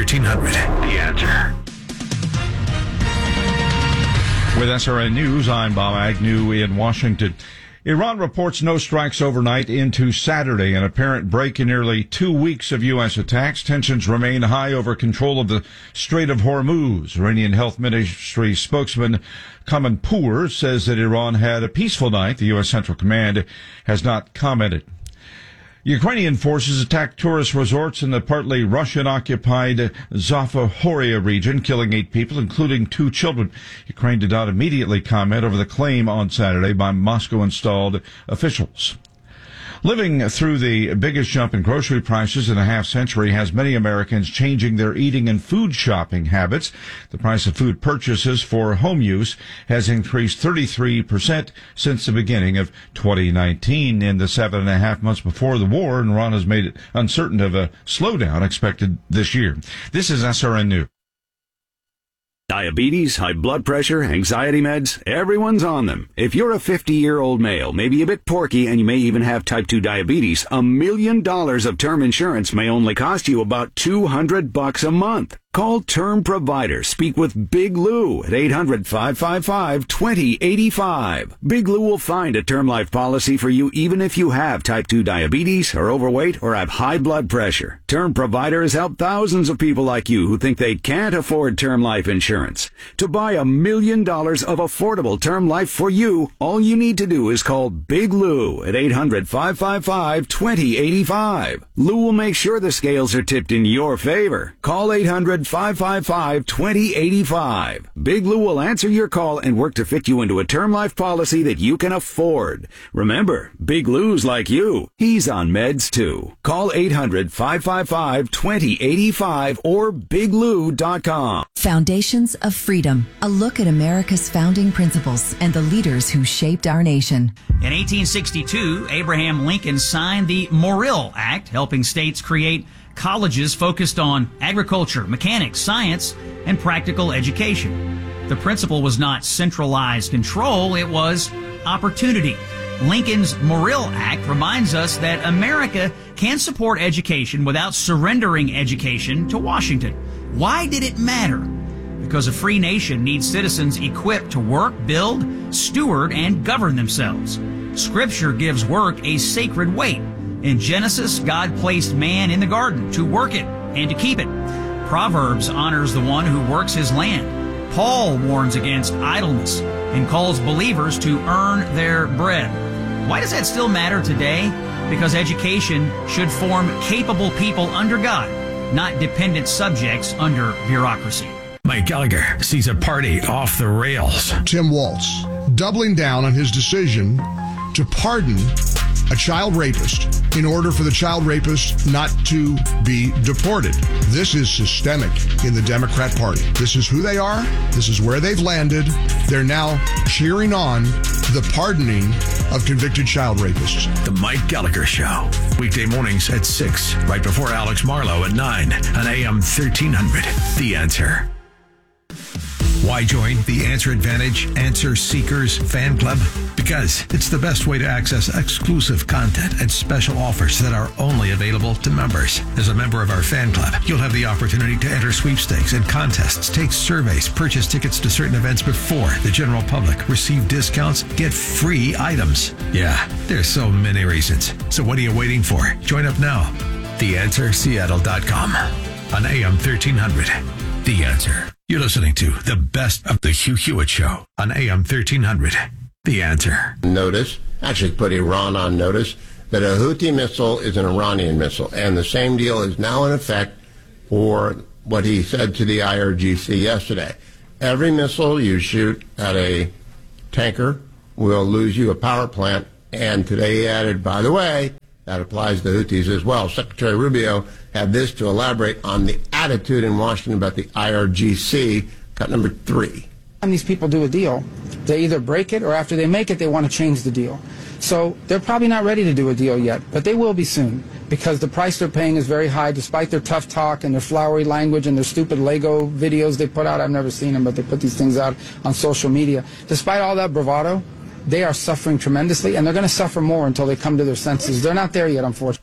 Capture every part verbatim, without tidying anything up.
thirteen hundred, The Answer. With S R N News, I'm Bob Agnew in Washington. Iran reports no strikes overnight into Saturday, an apparent break in nearly two weeks of U S attacks. Tensions remain high over control of the Strait of Hormuz. Iranian Health Ministry spokesman Kamanpour says that Iran had a peaceful night. The U S Central Command has not commented. Ukrainian forces attacked tourist resorts in the partly Russian-occupied Zaporizhzhia region, killing eight people, including two children. Ukraine did not immediately comment over the claim on Saturday by Moscow-installed officials. Living through the biggest jump in grocery prices in a half century has many Americans changing their eating and food shopping habits. The price of food purchases for home use has increased thirty-three percent since the beginning of twenty nineteen. In the seven and a half months before the war, Iran has made it uncertain of a slowdown expected this year. This is S R N News. Diabetes, high blood pressure, anxiety meds, everyone's on them. If you're a fifty-year-old male, maybe a bit porky, and you may even have type two diabetes, a million dollars of term insurance may only cost you about two hundred bucks a month. Call Term Provider. Speak with Big Lou at eight hundred, five five five, two zero eight five. Big Lou will find a term life policy for you even if you have type two diabetes, are overweight, or have high blood pressure. Term Provider has helped thousands of people like you who think they can't afford term life insurance. To buy a million dollars of affordable term life for you, all you need to do is call Big Lou at eight hundred, five five five, two zero eight five. Lou will make sure the scales are tipped in your favor. Call eight hundred, five five five, two zero eight five. Big Lou will answer your call and work to fit you into a term life policy that you can afford. Remember, Big Lou's like you. He's on meds too. Call eight hundred, five five five, two zero eight five or big lou dot com. Foundations of Freedom, a look at America's founding principles and the leaders who shaped our nation. In eighteen sixty-two, Abraham Lincoln signed the Morrill Act, helping states create colleges focused on agriculture, mechanics, science, and practical education. The principle was not centralized control, it was opportunity. Lincoln's Morrill Act reminds us that America can support education without surrendering education to Washington. Why did it matter? Because a free nation needs citizens equipped to work, build, steward, and govern themselves. Scripture gives work a sacred weight. In Genesis, God placed man in the garden to work it and to keep it. Proverbs honors the one who works his land. Paul warns against idleness and calls believers to earn their bread. Why does that still matter today? Because education should form capable people under God, not dependent subjects under bureaucracy. Mike Gallagher sees a party off the rails. Tim Walz doubling down on his decision to pardon a child rapist in order for the child rapist not to be deported. This is systemic in the Democrat Party. This is who they are. This is where they've landed. They're now cheering on the pardoning of convicted child rapists. The Mike Gallagher Show. Weekday mornings at six, right before Alex Marlowe at nine on A M thirteen hundred. The Answer. Why join the Answer Advantage Answer Seekers fan club? Because it's the best way to access exclusive content and special offers that are only available to members. As a member of our fan club, you'll have the opportunity to enter sweepstakes and contests, take surveys, purchase tickets to certain events before the general public, receive discounts, get free items. Yeah, there's so many reasons. So what are you waiting for? Join up now. the answer seattle dot com on A M thirteen hundred. The Answer. You're listening to the best of the Hugh Hewitt Show on A M thirteen hundred. The Answer. Notice, actually put Iran on notice, that a Houthi missile is an Iranian missile. And the same deal is now in effect for what he said to the I R G C yesterday. Every missile you shoot at a tanker will lose you a power plant. And today he added, by the way, that applies to Houthis as well. Secretary Rubio had this to elaborate on the attitude in Washington about the I R G C. Cut number three. When these people do a deal, they either break it or after they make it, they want to change the deal. So they're probably not ready to do a deal yet, but they will be soon because the price they're paying is very high despite their tough talk and their flowery language and their stupid Lego videos they put out. I've never seen them, but they put these things out on social media. Despite all that bravado, they are suffering tremendously, and they're going to suffer more until they come to their senses. They're not there yet, unfortunately.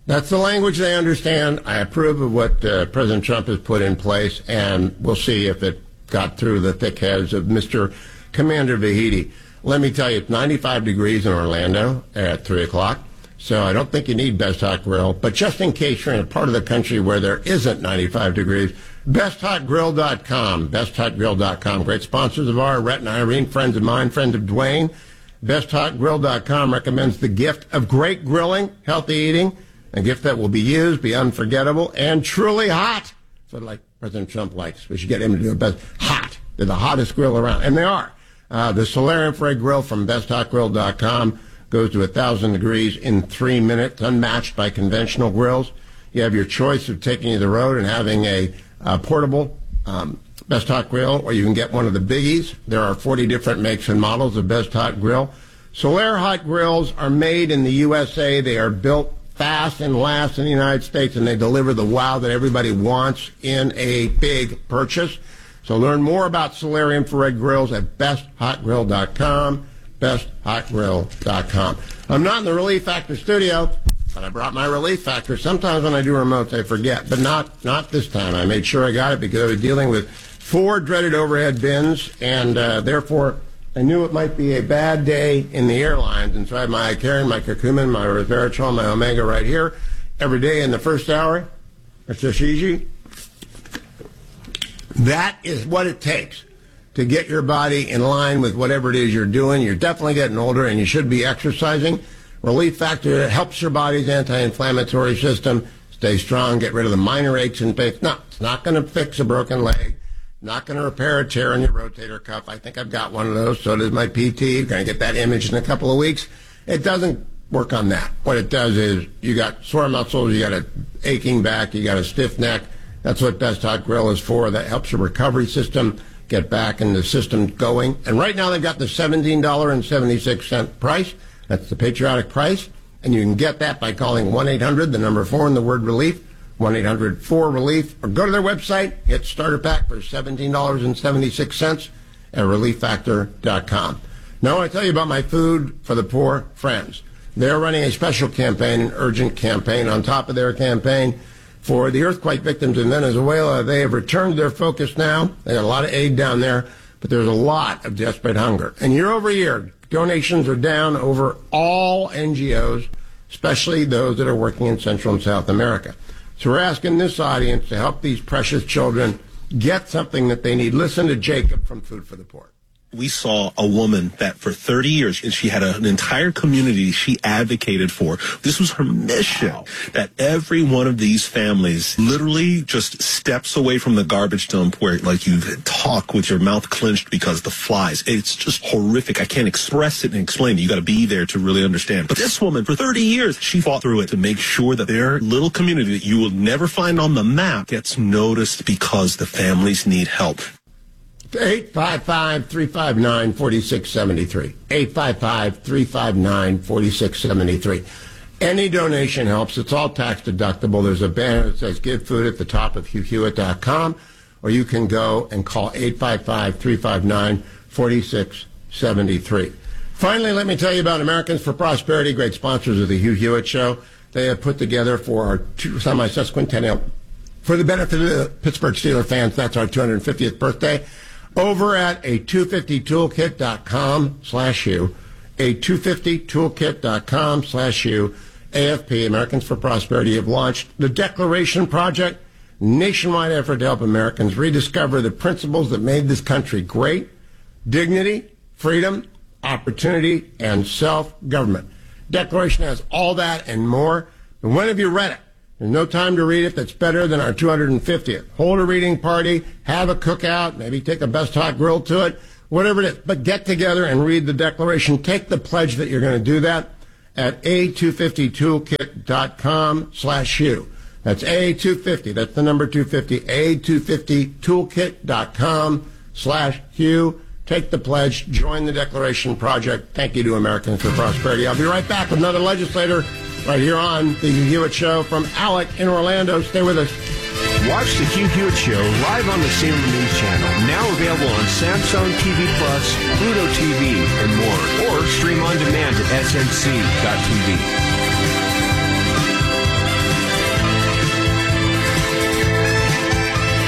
That's the language they understand. I approve of what uh, President Trump has put in place, and we'll see if it got through the thick heads of Mister Commander Vahidi. Let me tell you, it's ninety-five degrees in Orlando at three o'clock, so I don't think you need Best Hot Grill. But just in case you're in a part of the country where there isn't ninety-five degrees, best hot grill dot com, best hot grill dot com. Great sponsors of ours, Rhett and Irene, friends of mine, friends of Dwayne. best hot grill dot com recommends the gift of great grilling, healthy eating, a gift that will be used, be unforgettable, and truly hot. So like President Trump likes. We should get him to do it best. Hot. They're the hottest grill around. And they are. Uh, the Solaire Infrared Grill from best hot grill dot com goes to one thousand degrees in three minutes, unmatched by conventional grills. You have your choice of taking you the road and having a uh, portable um, Best Hot Grill, or you can get one of the biggies. There are forty different makes and models of Best Hot Grill. Solaire Hot Grills are made in the U S A. They are built fast and last in the United States, and they deliver the wow that everybody wants in a big purchase. So learn more about Solaire Infrared Grills at best hot grill dot com, best hot grill dot com. I'm not in the Relief Factor studio, but I brought my Relief Factor. Sometimes when I do remotes, I forget, but not not this time. I made sure I got it because I was dealing with four dreaded overhead bins, and uh, therefore I knew it might be a bad day in the airlines, and so I had my Icarian, my curcumin, my resveratrol, my Omega right here every day in the first hour. It's just easy. That is what it takes to get your body in line with whatever it is you're doing. You're definitely getting older, and you should be exercising. Relief Factor helps your body's anti-inflammatory system stay strong, get rid of the minor aches and pains. No, it's not going to fix a broken leg. Not going to repair a tear in your rotator cuff. I think I've got one of those. So does my P T. You're going to get that image in a couple of weeks. It doesn't work on that. What it does is you got sore muscles, you got an aching back, you got a stiff neck. That's what Best Hot Grill is for. That helps your recovery system get back in the system going. And right now they've got the seventeen dollars and seventy-six cents price. That's the patriotic price. And you can get that by calling one eight hundred, the number four, and the word relief. one eight hundred four relief, or go to their website, hit starter pack for seventeen dollars and seventy-six cents at relief factor dot com. Now I want to tell you about my Food for the Poor friends. They're running a special campaign, an urgent campaign, on top of their campaign for the earthquake victims in Venezuela. They have returned their focus now. They got a lot of aid down there, but there's a lot of desperate hunger. And year over year, donations are down over all N G Os, especially those that are working in Central and South America. So we're asking this audience to help these precious children get something that they need. Listen to Jacob from Food for the Poor. We saw a woman that for thirty years, and she had a, an entire community she advocated for. This was her mission, wow. That every one of these families literally just steps away from the garbage dump where, like, you talk with your mouth clenched because the flies. It's just horrific. I can't express it and explain it. You got to be there to really understand. But this woman, for thirty years, she fought through it to make sure that their little community that you will never find on the map gets noticed because the families need help. eight five five, three five nine, four six seven three. eight five five, three five nine, four six seven three. Any donation helps. It's all tax deductible. There's a banner that says Give Food at the top of Hugh Hewitt dot com, or you can go and call eight five five, three five nine, four six seven three. Finally, let me tell you about Americans for Prosperity, great sponsors of the Hugh Hewitt Show. They have put together for our semi-sesquicentennial, for the benefit of the Pittsburgh Steelers fans, that's our two hundred fiftieth birthday, over at a two fifty toolkit dot com slash you, a two fifty toolkit dot com slash you. A F P, Americans for Prosperity, have launched the Declaration Project, nationwide effort to help Americans rediscover the principles that made this country great: dignity, freedom, opportunity, and self-government. Declaration has all that and more. And when have you read it? There's no time to read it that's better than our two hundred fiftieth. Hold a reading party, have a cookout, maybe take a Best Hot Grill to it, whatever it is. But get together and read the Declaration. Take the pledge that you're going to do that at a two fifty toolkit dot com slash you. That's A two fifty. That's the number two fifty. a two fifty toolkit dot com slash Hugh. Take the pledge. Join the Declaration Project. Thank you to Americans for Prosperity. I'll be right back with another legislator right here on the Hugh Hewitt Show from Alec in Orlando. Stay with us. Watch the Hugh Hewitt Show live on the Salem News Channel. Now available on Samsung T V Plus, Pluto T V, and more. Or stream on demand at S N C dot T V.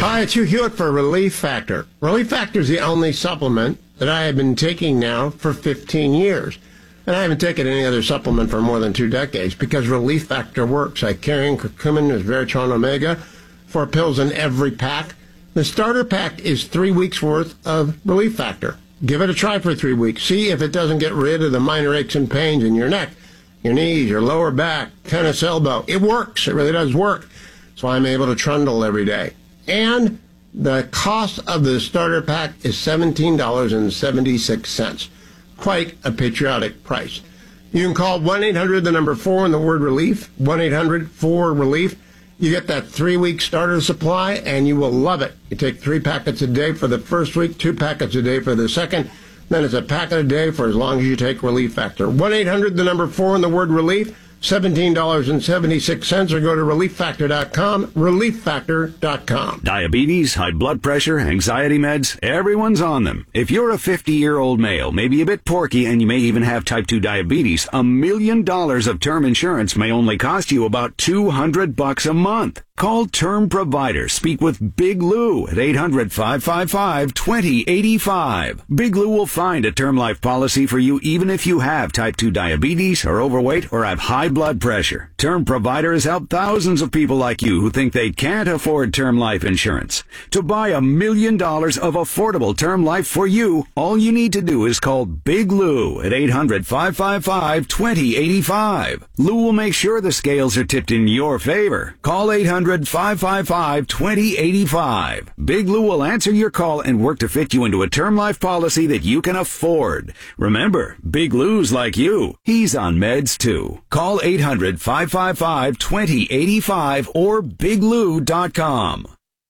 Hi, it's Hugh Hewitt for Relief Factor. Relief Factor is the only supplement that I have been taking now for fifteen years. And I haven't taken any other supplement for more than two decades because Relief Factor works. I carry in curcumin, resveratrol, omega, four pills in every pack. The starter pack is three weeks worth of Relief Factor. Give it a try for three weeks. See if it doesn't get rid of the minor aches and pains in your neck, your knees, your lower back, tennis elbow. It works. It really does work. So I'm able to trundle every day. And the cost of the starter pack is seventeen dollars and seventy-six cents. Quite a patriotic price. You can call one eight hundred, the number four, and the word relief, one eight hundred four relief. You get that three-week starter supply, and you will love it. You take three packets a day for the first week, two packets a day for the second, then it's a packet a day for as long as you take Relief Factor. one eight hundred, the number four, and the word relief, seventeen dollars and seventy-six cents, or go to relief factor dot com, relief factor dot com. Diabetes, high blood pressure, anxiety meds, everyone's on them. If you're a fifty-year-old male, maybe a bit porky, and you may even have type two diabetes, a million dollars of term insurance may only cost you about two hundred bucks a month. Call Term Provider. Speak with Big Lou at eight hundred, five five five, two zero eight five. Big Lou will find a term life policy for you even if you have type two diabetes, are overweight, or have high blood pressure. Term Provider has helped thousands of people like you who think they can't afford term life insurance. To buy a million dollars of affordable term life for you, all you need to do is call Big Lou at eight hundred, five five five, two zero eight five. Lou will make sure the scales are tipped in your favor. Call eight hundred, five five five, two zero eight five. Big Lou will answer your call and work to fit you into a term life policy that you can afford. Remember, Big Lou's like you. He's on meds too. Call eight hundred, five five five, two zero eight five or big lou dot com.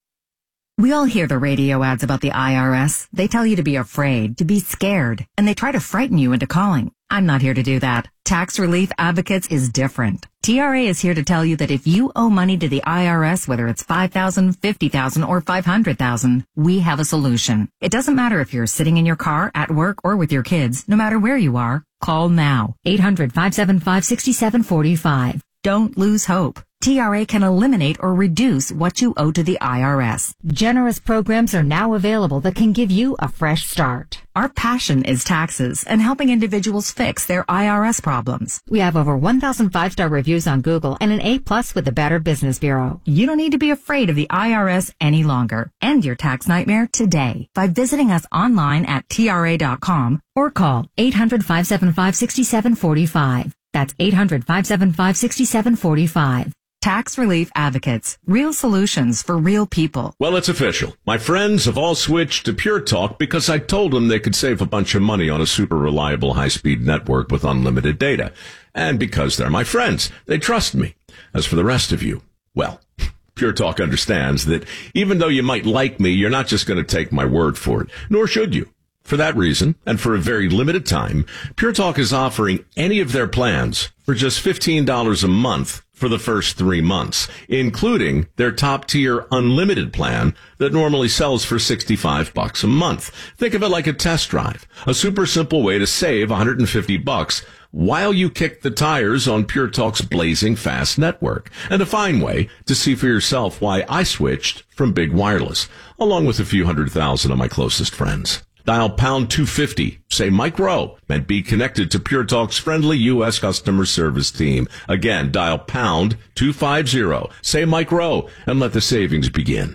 We all hear the radio ads about the I R S. They tell you to be afraid, to be scared, and they try to frighten you into calling. I'm not here to do that. Tax Relief Advocates is different. T R A is here to tell you that if you owe money to the I R S, whether it's five thousand dollars, fifty thousand dollars, or five hundred thousand dollars, we have a solution. It doesn't matter if you're sitting in your car, at work, or with your kids. No matter where you are, call now. eight hundred, five seven five, six seven four five. Don't lose hope. T R A can eliminate or reduce what you owe to the I R S. Generous programs are now available that can give you a fresh start. Our passion is taxes and helping individuals fix their I R S problems. We have over one thousand five-star reviews on Google and an A plus with the Better Business Bureau. You don't need to be afraid of the I R S any longer. End your tax nightmare today by visiting us online at T R A dot com or call eight hundred, five seven five, six seven four five. That's eight hundred, five seven five, six seven four five. Tax Relief Advocates. Real solutions for real people. Well, it's official. My friends have all switched to Pure Talk because I told them they could save a bunch of money on a super reliable high-speed network with unlimited data. And because they're my friends, they trust me. As for the rest of you, well, Pure Talk understands that even though you might like me, you're not just going to take my word for it, nor should you. For that reason, and for a very limited time, Pure Talk is offering any of their plans for just fifteen dollars a month for the first three months, including their top-tier unlimited plan that normally sells for sixty-five bucks a month. Think of it like a test drive, a super simple way to save one hundred fifty bucks while you kick the tires on Pure Talk's blazing fast network, and a fine way to see for yourself why I switched from Big Wireless, along with a few hundred thousand of my closest friends. Dial pound two fifty, say Mike Rowe, and be connected to Pure Talk's friendly U S customer service team. Again, dial pound two fifty, say Mike Rowe, and let the savings begin.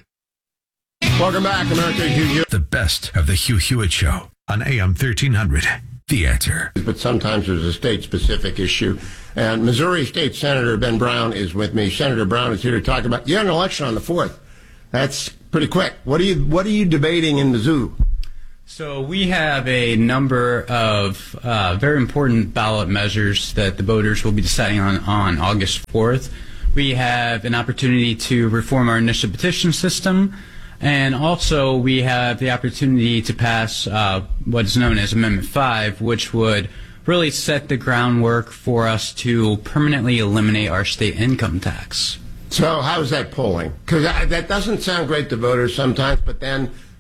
Welcome back, America. Hugh Hewitt. The best of the Hugh Hewitt Show on A M thirteen hundred. The Answer. But sometimes there's a state-specific issue. And Missouri State Senator Ben Brown is with me. Senator Brown is here to talk about, you had an election on the fourth. That's pretty quick. What are you, what are you debating in Mizzou? So we have a number of uh, very important ballot measures that the voters will be deciding on on August fourth. We have an opportunity to reform our initial petition system, and also we have the opportunity to pass uh, what is known as Amendment five, which would really set the groundwork for us to permanently eliminate our state income tax. So how's that polling? Because that doesn't sound great to voters sometimes, but then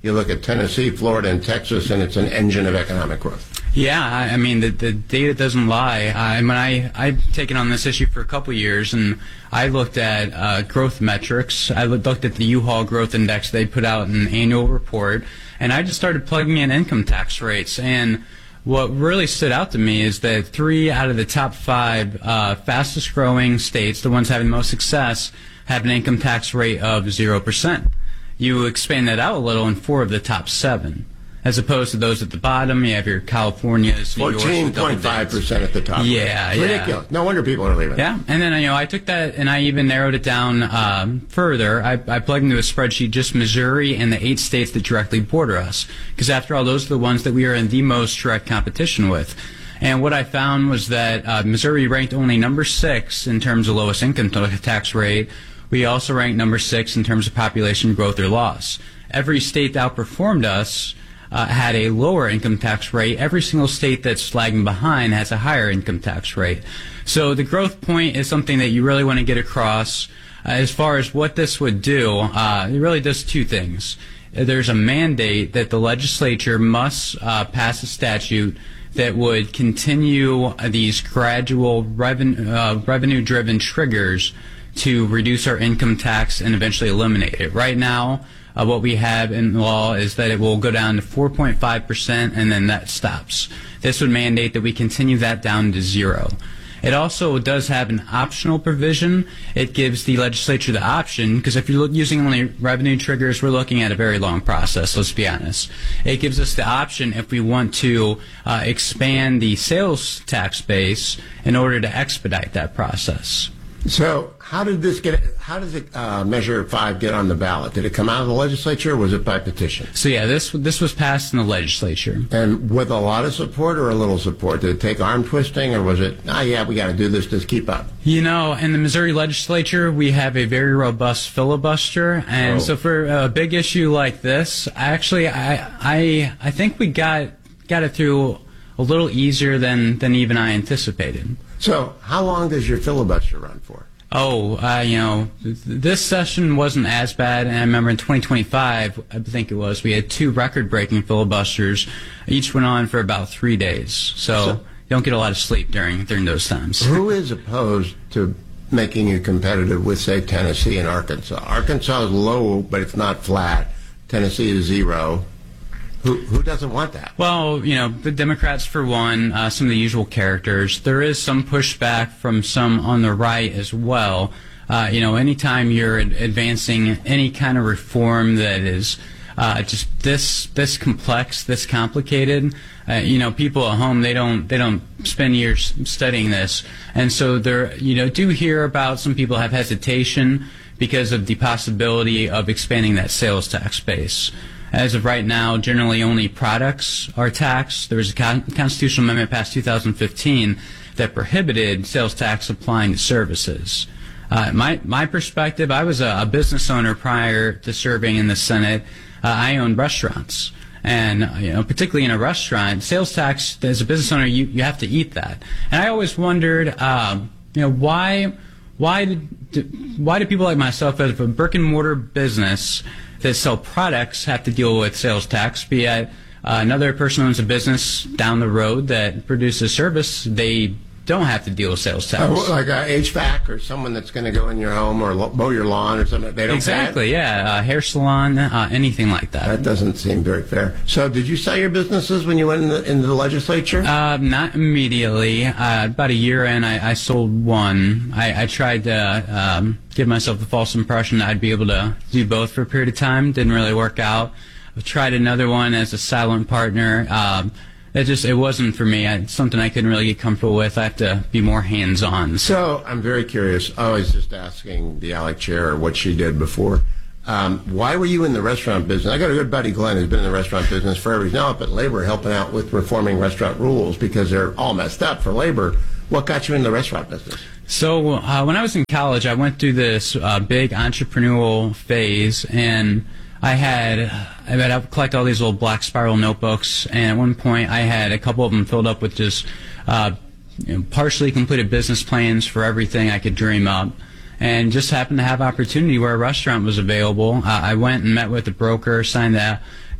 You look at Tennessee, Florida, and Texas, and it's an engine of economic growth. Yeah, I, I mean, the, the data doesn't lie. I mean, I, I've taken on this issue for a couple years, and I looked at uh, growth metrics. I looked at the U-Haul Growth Index. They put out an annual report, and I just started plugging in income tax rates. And what really stood out to me is that three out of the top five uh, fastest-growing states, the ones having the most success, have an income tax rate of zero percent. You expand that out a little, and four of the top seven. As opposed to those at the bottom, you have your Californias, New York, fourteen point five percent at the top. Yeah, it's yeah. ridiculous. No wonder people are leaving. Yeah, and then you know I took that and I even narrowed it down um, further. I, I plugged into a spreadsheet just Missouri and the eight states that directly border us, because after all, those are the ones that we are in the most direct competition with. And what I found was that uh, Missouri ranked only number six in terms of lowest income tax rate. We also ranked number six in terms of population growth or loss. Every state that outperformed us Uh, had a lower income tax rate. Every single state that's lagging behind has a higher income tax rate. So the growth point is something that you really want to get across. Uh, as far as what this would do, uh, it really does two things. There's a mandate that the legislature must uh, pass a statute that would continue these gradual reven- uh, revenue-driven triggers to reduce our income tax and eventually eliminate it. Right now, Uh, what we have in law is that it will go down to four point five percent and then that stops. This would mandate that we continue that down to zero. It also does have an optional provision. It gives the legislature the option, because if you're look, using only revenue triggers, we're looking at a very long process, let's be honest. It gives us the option if we want to uh, expand the sales tax base in order to expedite that process. So how did this get? How does it uh, Measure Five get on the ballot? Did it come out of the legislature, or was it by petition? So yeah, this this was passed in the legislature, and with a lot of support or a little support. Did it take arm twisting, or was it? Ah, yeah, we got to do this to keep up. You know, in the Missouri legislature, we have a very robust filibuster, and oh. so for a big issue like this, actually, I I I think we got got it through a little easier than than even I anticipated. So, how long does your filibuster run for? Oh, uh, you know, th- this session wasn't as bad, and I remember in twenty twenty-five, I think it was, we had two record-breaking filibusters. Each went on for about three days, so, so you don't get a lot of sleep during during those times. Who is opposed to making you competitive with, say, Tennessee and Arkansas? Arkansas is low, but it's not flat. Tennessee is zero. Who, who doesn't want that? Well, you know, the Democrats, for one, uh, some of the usual characters. There is some pushback from some on the right as well. Uh, you know, anytime you're ad- advancing any kind of reform that is uh, just this this complex, this complicated, uh, you know, people at home, they don't they don't spend years studying this, and so there, you know, do hear about some people have hesitation because of the possibility of expanding that sales tax base. As of right now, generally only products are taxed. There was a con- constitutional amendment passed two thousand fifteen that prohibited sales tax applying to services. Uh, my my perspective, I was a, a business owner prior to serving in the Senate. Uh, I owned restaurants, and uh, you know, particularly in a restaurant, sales tax as a business owner, you, you have to eat that. And I always wondered, um, you know, why why did, why do people like myself, as a brick and mortar business that sell products, have to deal with sales tax, be it uh, another person owns a business down the road that produces service, they don't have to deal with sales tax. Uh, like a H V A C or someone that's going to go in your home or lo- mow your lawn or something. They don't Exactly, pay it? yeah. Uh, hair salon, uh, anything like that. That doesn't seem very fair. So did you sell your businesses when you went in the, into the legislature? Uh, not immediately. Uh, about a year in, I, I sold one. I, I tried to um, give myself the false impression that I'd be able to do both for a period of time. Didn't really work out. I tried another one as a silent partner. Um, It just, it wasn't for me. I, it's something I couldn't really get comfortable with. I have to be more hands-on. So I'm very curious. I was just asking the ALEC chair what she did before. Um, why were you in the restaurant business? I got a good buddy, Glenn, who's been in the restaurant business forever. He's now up at Labor helping out with reforming restaurant rules because they're all messed up for labor. What got you in the restaurant business? So uh, when I was in college, I went through this uh, big entrepreneurial phase, and I had, I had to collect all these little black spiral notebooks, and at one point I had a couple of them filled up with just uh, you know, partially completed business plans for everything I could dream up, and just happened to have opportunity where a restaurant was available. Uh, I went and met with the broker, signed the,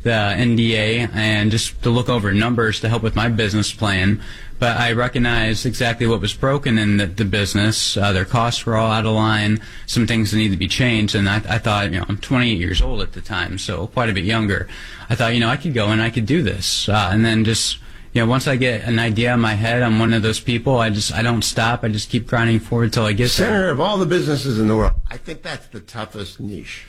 the N D A and just to look over numbers to help with my business plan. But I recognized exactly what was broken in the, the business. Uh, their costs were all out of line, some things that need to be changed. And I, I thought, you know, I'm twenty-eight years old at the time, so quite a bit younger. I thought, you know, I could go and I could do this. Uh, and then just, you know, once I get an idea in my head, I'm one of those people. I just, I don't stop. I just keep grinding forward till I get there. Senator, of all the businesses in the world, I think that's the toughest niche.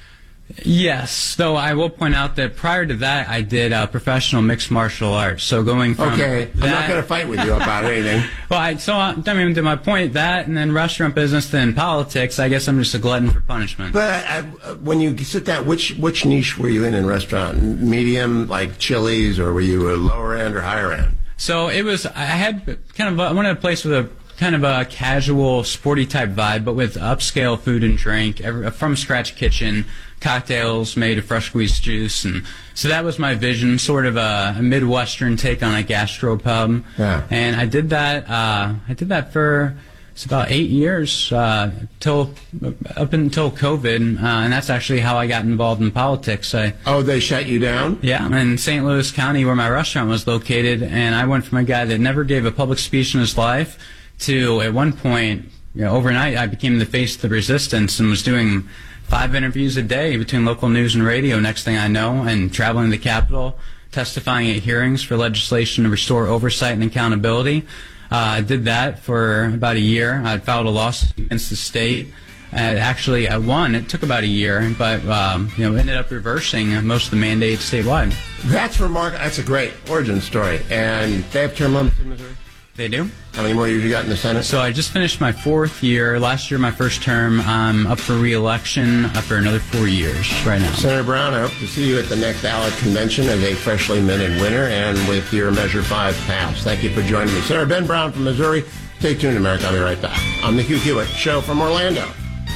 Yes, though I will point out that prior to that, I did uh, professional mixed martial arts. So going from okay, that, I'm not going to fight with you about anything. Well, I, so I, I mean, to my point, that and then restaurant business, then politics. I guess I'm just a glutton for punishment. But I, I, when you sit down, which which niche were you in in restaurant? Medium, like Chili's, or were you a lower end or higher end? So it was. I had kind of. I wanted a place with a kind of a casual, sporty type vibe, but with upscale food and drink, every, from scratch kitchen, cocktails made of fresh squeezed juice, and so that was my vision, sort of a, a Midwestern take on a gastropub. Yeah. And I did that. Uh, I did that for it's about eight years, uh, till up until COVID, uh, and that's actually how I got involved in politics. I, oh, they shut you down? Yeah, in Saint Louis County, where my restaurant was located, and I went from a guy that never gave a public speech in his life to, at one point, you know, overnight, I became the face of the resistance and was doing five interviews a day between local news and radio, next thing I know, and traveling the Capitol, testifying at hearings for legislation to restore oversight and accountability. Uh, I did that for about a year. I filed a lawsuit against the state. Uh, actually, I won. It took about a year, but um, you know, ended up reversing most of the mandates statewide. That's remarkable. That's a great origin story. And they have term limits in Missouri? They do. How many more years you got in the Senate? So I just finished my fourth year. Last year, my first term. I'm up for re-election up for another four years right now. Senator Brown, I hope to see you at the next ALEC convention as a freshly minted winner and with your Measure five pass. Thank you for joining me. Senator Ben Brown from Missouri. Stay tuned, America. I'll be right back on the Hugh Hewitt Show from Orlando.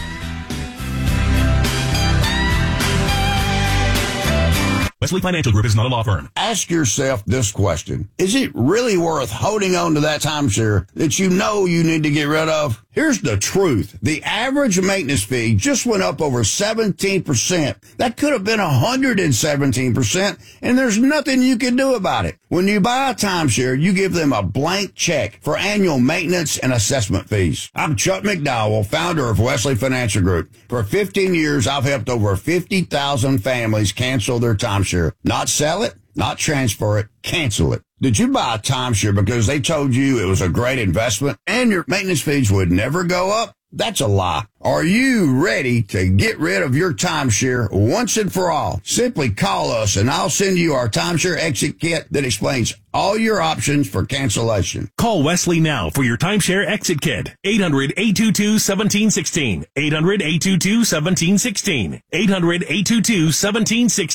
Wesley Financial Group is not a law firm. Ask yourself this question. Is it really worth holding on to that timeshare that you know you need to get rid of? Here's the truth. The average maintenance fee just went up over seventeen percent. That could have been one hundred seventeen percent, and there's nothing you can do about it. When you buy a timeshare, you give them a blank check for annual maintenance and assessment fees. I'm Chuck McDowell, founder of Wesley Financial Group. For fifteen years, I've helped over fifty thousand families cancel their timeshare. Not sell it, not transfer it, cancel it. Did you buy a timeshare because they told you it was a great investment and your maintenance fees would never go up? That's a lie. Are you ready to get rid of your timeshare once and for all? Simply call us and I'll send you our timeshare exit kit that explains all your options for cancellation. Call Wesley now for your timeshare exit kit. eight hundred, eight two two, one seven one six. eight hundred, eight two two, one seven one six. eight hundred, eight two two, one seven one six.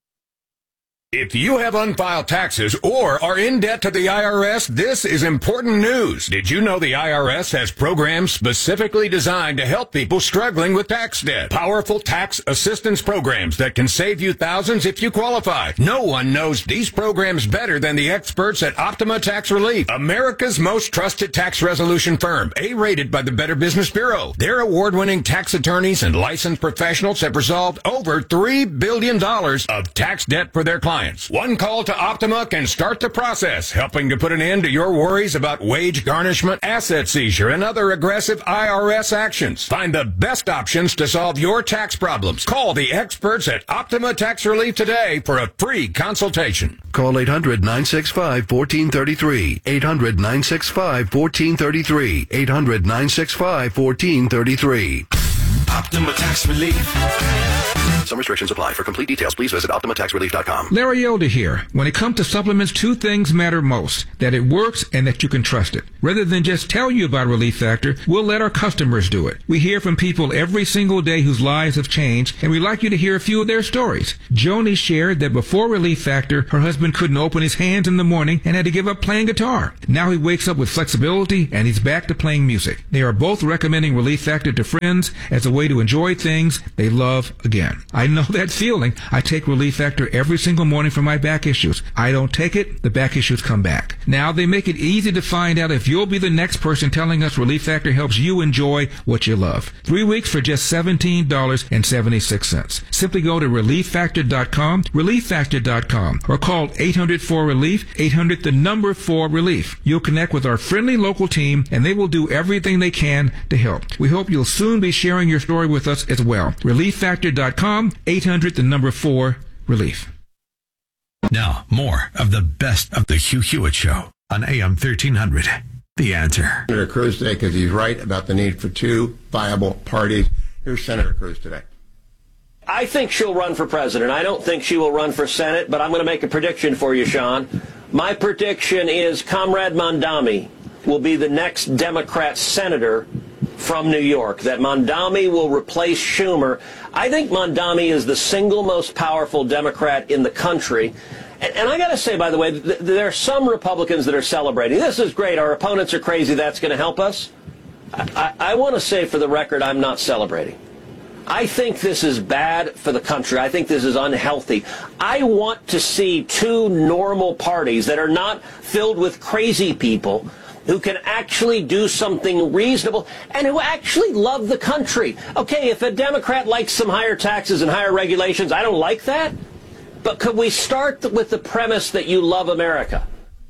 If you have unfiled taxes or are in debt to the I R S, this is important news. Did you know the I R S has programs specifically designed to help people struggling with tax debt? Powerful tax assistance programs that can save you thousands if you qualify. No one knows these programs better than the experts at Optima Tax Relief, America's most trusted tax resolution firm, A-rated by the Better Business Bureau. Their award-winning tax attorneys and licensed professionals have resolved over three billion dollars of tax debt for their clients. One call to Optima can start the process, helping to put an end to your worries about wage garnishment, asset seizure, and other aggressive I R S actions. Find the best options to solve your tax problems. Call the experts at Optima Tax Relief today for a free consultation. Call eight hundred, nine six five, one four three three. eight hundred, nine six five, one four three three. eight hundred, nine six five, one four three three. Optima Tax Relief. Some restrictions apply. For complete details, please visit Optima Tax Relief dot com. Larry Elder here. When it comes to supplements, two things matter most. That it works and that you can trust it. Rather than just tell you about Relief Factor, we'll let our customers do it. We hear from people every single day whose lives have changed, and we'd like you to hear a few of their stories. Joni shared that before Relief Factor, her husband couldn't open his hands in the morning and had to give up playing guitar. Now he wakes up with flexibility and he's back to playing music. They are both recommending Relief Factor to friends as a way to enjoy things they love again. I know that feeling. I take Relief Factor every single morning for my back issues. I don't take it, the back issues come back. Now they make it easy to find out if you'll be the next person telling us Relief Factor helps you enjoy what you love. Three weeks for just seventeen dollars and seventy-six cents. Simply go to relief factor dot com, relief factor dot com, or call eight hundred four relief, eight hundred the number four relief. You'll connect with our friendly local team and they will do everything they can to help. We hope you'll soon be sharing your story with us as well. relief factor dot com, eight hundred the number four relief. Now, more of the best of the Hugh Hewitt Show on A M thirteen hundred. The Answer. Senator Cruz today, because he's right about the need for two viable parties. Here's Senator Cruz today. I think she'll run for president. I don't think she will run for Senate, but I'm going to make a prediction for you, Sean. My prediction is Comrade Mondami will be the next Democrat senator from New York, that Mondami will replace Schumer. I think Mondami is the single most powerful Democrat in the country. And, and I got to say, by the way, th- there are some Republicans that are celebrating. This is great. Our opponents are crazy. That's going to help us. I, I, I want to say for the record, I'm not celebrating. I think this is bad for the country. I think this is unhealthy. I want to see two normal parties that are not filled with crazy people who can actually do something reasonable and who actually love the country. Okay, if a Democrat likes some higher taxes and higher regulations, I don't like that. But could we start with the premise that you love America?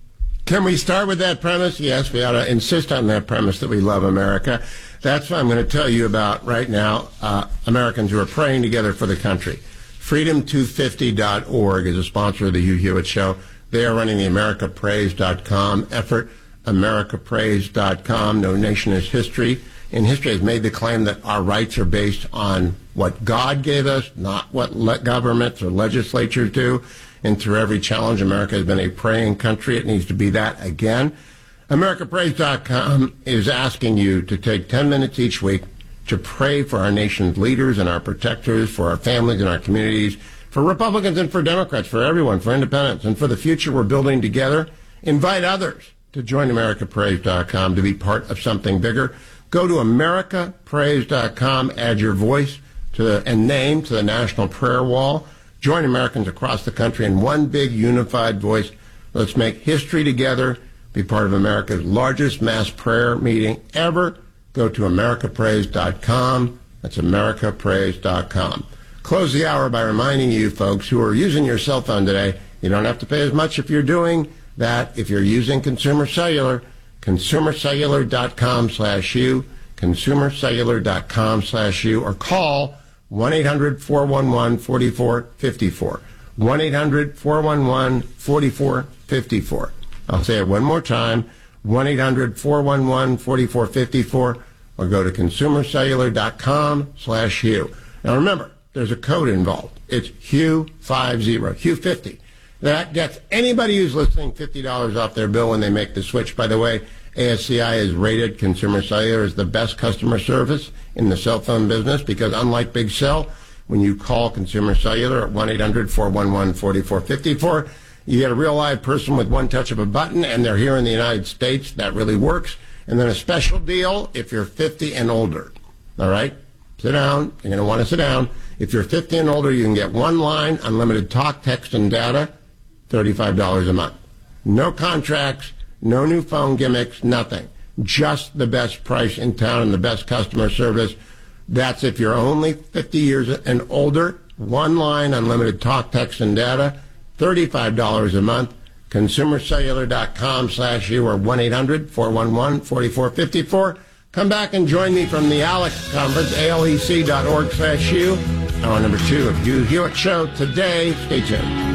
Can we start with that premise? Yes, we ought to insist on that premise that we love America. That's what I'm going to tell you about right now, uh, Americans who are praying together for the country. freedom two fifty dot org is a sponsor of the Hugh Hewitt Show. They are running the america praise dot com effort. america praise dot com. No nation is history. In history has made the claim that our rights are based on what God gave us, not what le- governments or legislatures do. And through every challenge, America has been a praying country. It needs to be that again. america praise dot com is asking you to take ten minutes each week to pray for our nation's leaders and our protectors, for our families and our communities, for Republicans and for Democrats, for everyone, for independents, and for the future we're building together. Invite others to join america praise dot com to be part of something bigger. Go to america praise dot com, add your voice to the, and name to the National Prayer Wall. Join Americans across the country in one big unified voice. Let's make history together. Be part of America's largest mass prayer meeting ever. Go to america praise dot com. That's america praise dot com. Close the hour by reminding you folks who are using your cell phone today, you don't have to pay as much if you're doing that. If you're using Consumer Cellular, consumer cellular dot com slash you, consumer cellular dot com slash you, or call one eight hundred four one one four four five four. one eight hundred four one one four four five four. I'll say it one more time, one eight hundred four one one four four five four, or go to consumer cellular dot com slash Hugh. Now remember, there's a code involved. It's Hugh fifty, Hugh fifty. That gets anybody who's listening fifty dollars off their bill when they make the switch. By the way, A S C I has rated Consumer Cellular as the best customer service in the cell phone business because unlike Big Cell, when you call Consumer Cellular at one eight hundred four one one four four five four, you get a real live person with one touch of a button, and they're here in the United States. That really works. And then a special deal if you're fifty and older. All right? Sit down. You're going to want to sit down. If you're fifty and older, you can get one line, unlimited talk, text, and data, thirty-five dollars a month. No contracts, no new phone gimmicks, nothing. Just the best price in town and the best customer service. That's if you're only fifty years and older. One line, unlimited talk, text, and data, thirty-five dollars a month. consumer cellular dot com slash you or one eight hundred four one one four four five four. Come back and join me from the ALEC conference, A L E C dot org slash you. Hour number two of Hugh Hewitt Show today. Stay tuned.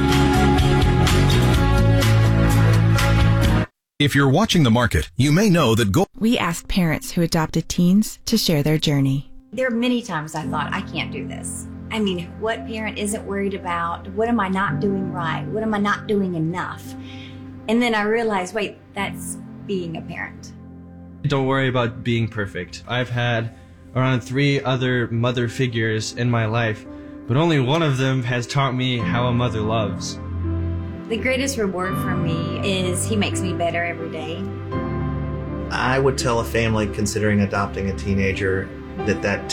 If you're watching the market, you may know that Gold... We asked parents who adopted teens to share their journey. There are many times I thought, I can't do this. I mean, what parent isn't worried about, what am I not doing right? What am I not doing enough? And then I realized, wait, that's being a parent. Don't worry about being perfect. I've had around three other mother figures in my life, but only one of them has taught me how a mother loves. The greatest reward for me is he makes me better every day. I would tell a family considering adopting a teenager that that